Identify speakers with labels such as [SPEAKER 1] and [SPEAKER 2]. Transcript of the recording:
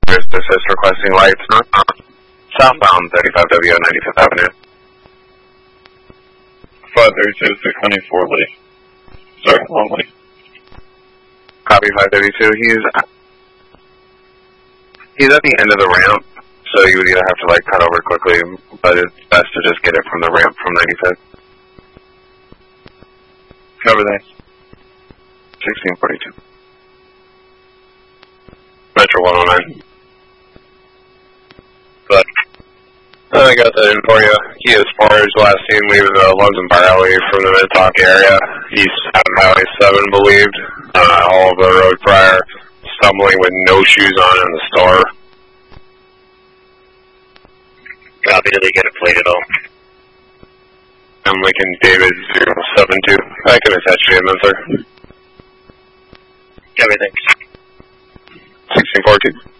[SPEAKER 1] assist requesting lights northbound, southbound 35W on 95th Avenue.
[SPEAKER 2] 532, 694 Lee. Sorry, long Lee.
[SPEAKER 1] Copy 532. He's at the end of the ramp, so you would either have to like cut over quickly, but it's best to just get it from the ramp from 95th.
[SPEAKER 2] Cover that.
[SPEAKER 1] 1642. Metro 109.
[SPEAKER 2] But
[SPEAKER 1] I got that in for you. He is Sparge, last seen leaving the Luxembourg Alley from the Minnetonka area. East Highway 7, believed. All over the road prior. Stumbling with no shoes on in the store.
[SPEAKER 3] Copy, did they get it plated all?
[SPEAKER 1] I'm Lincoln David 072. I can attach to him then, sir.
[SPEAKER 3] Copy, thanks.
[SPEAKER 1] 1642.